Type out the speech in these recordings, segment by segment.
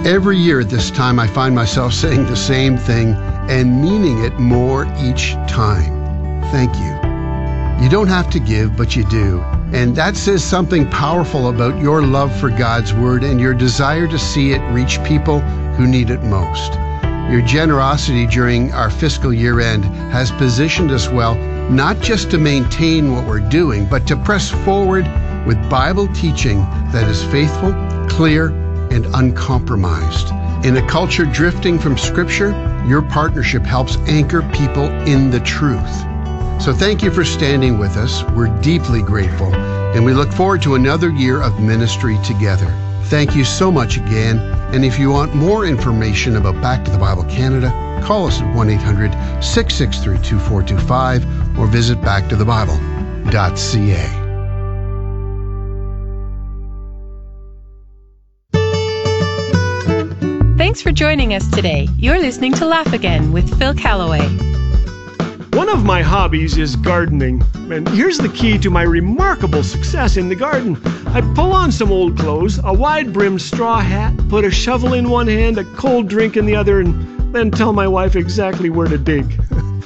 Every year at this time, I find myself saying the same thing and meaning it more each time. Thank you. You don't have to give, but you do. And that says something powerful about your love for God's Word and your desire to see it reach people who need it most. Your generosity during our fiscal year end has positioned us well, not just to maintain what we're doing, but to press forward with Bible teaching that is faithful, clear, and uncompromised. In a culture drifting from Scripture, your partnership helps anchor people in the truth. So thank you for standing with us. We're deeply grateful, and we look forward to another year of ministry together. Thank you so much again, and if you want more information about Back to the Bible Canada, call us at 1-800-663-2425 or visit backtothebible.ca. Thanks for joining us today. You're listening to Laugh Again with Phil Callaway. One of my hobbies is gardening, and here's the key to my remarkable success in the garden. I pull on some old clothes, a wide-brimmed straw hat, put a shovel in one hand, a cold drink in the other, and then tell my wife exactly where to dig.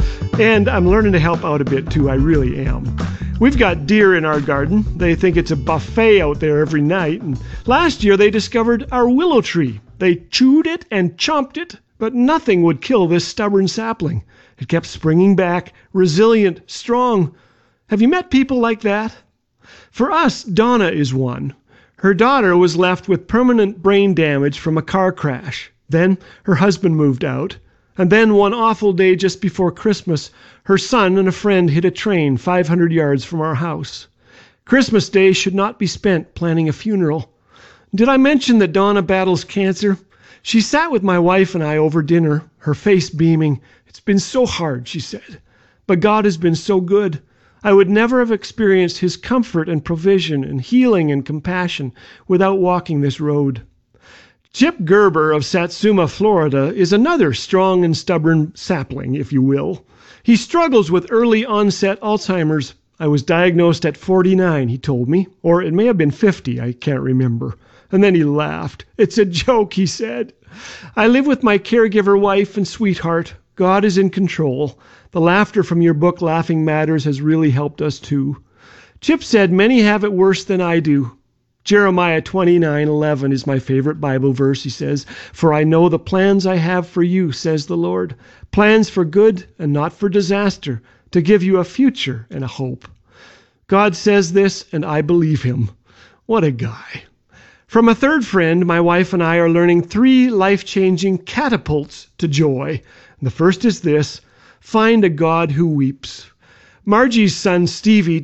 And I'm learning to help out a bit too, I really am. We've got deer in our garden. They think it's a buffet out there every night, and last year they discovered our willow tree. They chewed it and chomped it, but nothing would kill this stubborn sapling. It kept springing back, resilient, strong. Have you met people like that? For us, Donna is one. Her daughter was left with permanent brain damage from a car crash. Then her husband moved out. And then one awful day just before Christmas, her son and a friend hit a train 500 yards from our house. Christmas Day should not be spent planning a funeral. Did I mention that Donna battles cancer? She sat with my wife and I over dinner, her face beaming. It's been so hard, she said, but God has been so good. I would never have experienced his comfort and provision and healing and compassion without walking this road. Chip Gerber of Satsuma, Florida, is another strong and stubborn sapling, if you will. He struggles with early onset Alzheimer's. I was diagnosed at 49, he told me, or it may have been 50, I can't remember. And then he laughed. It's a joke, he said. I live with my caregiver wife and sweetheart. God is in control. The laughter from your book, Laughing Matters, has really helped us too. Chip said, many have it worse than I do. Jeremiah 29:11 is my favorite Bible verse. He says, for I know the plans I have for you, says the Lord, plans for good and not for disaster, to give you a future and a hope. God says this, and I believe him. What a guy. From a third friend, my wife and I are learning 3 life-changing catapults to joy. The first is this: find a God who weeps. Margie's son, Stevie,